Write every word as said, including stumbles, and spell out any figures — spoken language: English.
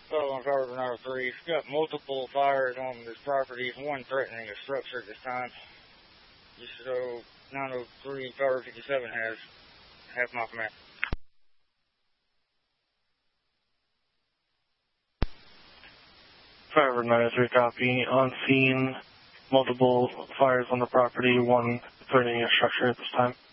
Well, on Tower nine oh three, it's got multiple fires on this property, one threatening a structure at this time. Just so nine oh three Tower fifty-seven has half my command. Tower nine oh three copy. On scene, multiple fires on the property, one threatening a structure at this time.